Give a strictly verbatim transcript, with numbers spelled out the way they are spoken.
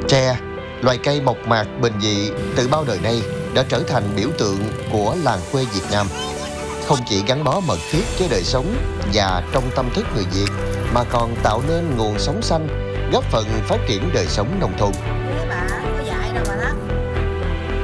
Tre, loài cây mộc mạc bình dị từ bao đời nay, đã trở thành biểu tượng của làng quê Việt Nam. Không chỉ gắn bó mật thiết với đời sống và trong tâm thức người Việt, mà còn tạo nên nguồn sống xanh, góp phần phát triển đời sống nông thôn.